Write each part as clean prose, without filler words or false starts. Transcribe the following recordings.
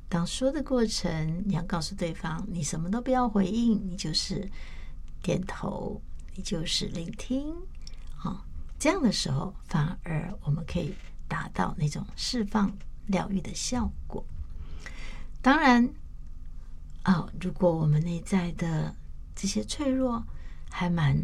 当说的过程，你要告诉对方，你什么都不要回应，你就是点头，你就是聆听，这样的时候，反而我们可以达到那种释放、疗愈的效果。当然，如果我们内在的这些脆弱还蛮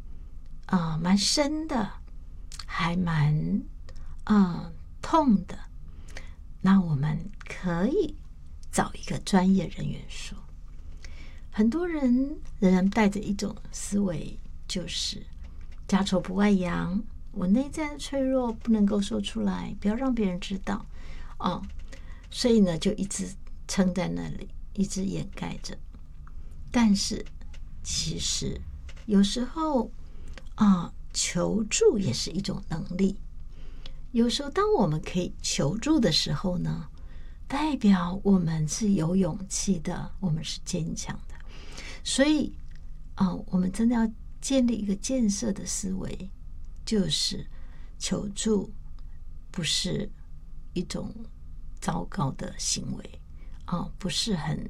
深的，还蛮痛的，那我们可以找一个专业人员说。很多人仍然带着一种思维，就是家丑不外扬，我内在的脆弱不能够说出来，不要让别人知道所以呢就一直撑在那里，一直掩盖着。但是其实有时候求助也是一种能力。有时候当我们可以求助的时候呢，代表我们是有勇气的，我们是坚强的。所以我们真的要建立一个建设的思维，就是求助不是一种糟糕的行为不是很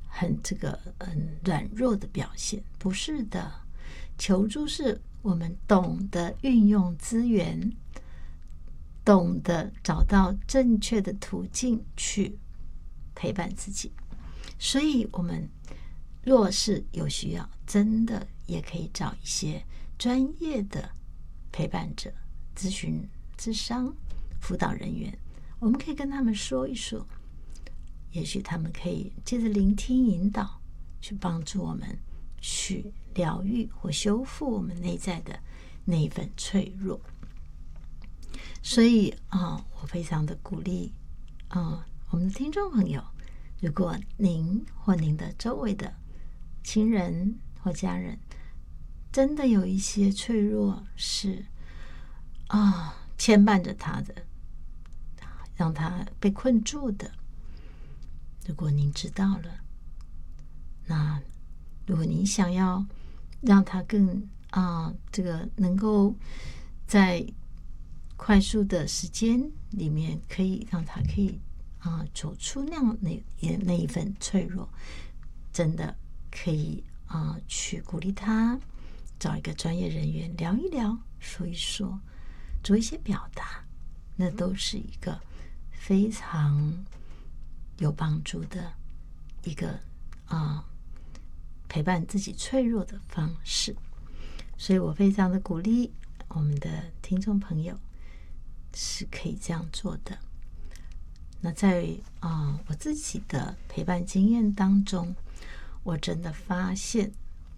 软弱的表现，不是的。求助是我们懂得运用资源，懂得找到正确的途径去陪伴自己。所以我们若是有需要，真的也可以找一些专业的陪伴者、咨询、咨商、辅导人员，我们可以跟他们说一说，也许他们可以借着聆听引导，去帮助我们去疗愈或修复我们内在的那一份脆弱。所以我非常的鼓励我们的听众朋友，如果您或您的周围的亲人或家人真的有一些脆弱是牵绊着他的，让他被困住的，如果您知道了，那如果您想要让他更能够在快速的时间里面可以让他可以走出那一份脆弱，真的可以去鼓励他找一个专业人员聊一聊，说一说，做一些表达，那都是一个非常有帮助的一个陪伴自己脆弱的方式。所以我非常的鼓励我们的听众朋友是可以这样做的。那在我自己的陪伴经验当中，我真的发现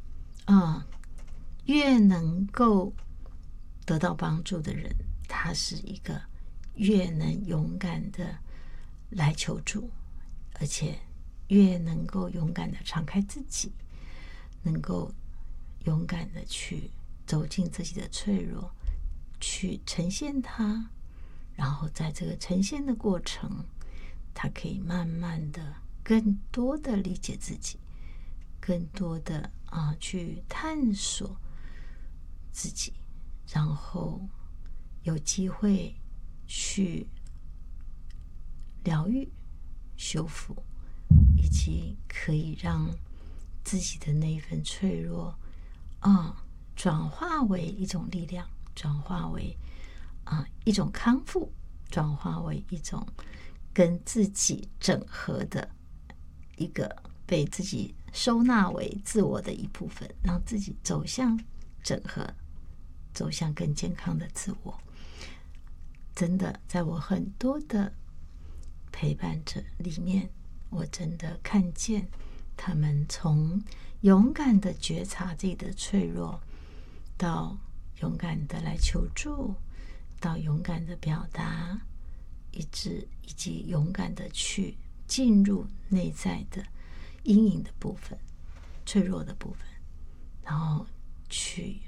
越能够得到帮助的人，他是一个越能勇敢的来求助，而且越能够勇敢的敞开自己，能够勇敢的去走进自己的脆弱，去呈现它，然后在这个呈现的过程，他可以慢慢的更多的理解自己，更多的去探索自己，然后有机会去疗愈、修复，以及可以让自己的那一份脆弱转化为一种力量，转化为一种康复，转化为一种跟自己整合的一个被自己收纳为自我的一部分，让自己走向整合，走向更健康的自我。真的在我很多的陪伴者里面，我真的看见他们从勇敢的觉察自己的脆弱，到勇敢的来求助，到勇敢的表达，以及勇敢的去进入内在的阴影的部分、脆弱的部分，然后去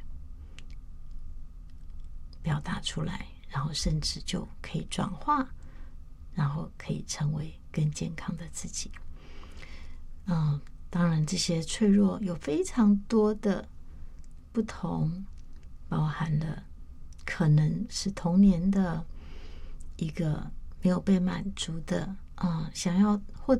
表达出来，然后甚至就可以转化，然后可以成为更健康的自己。当然这些脆弱有非常多的不同，包含了可能是童年的一个没有被满足的想要获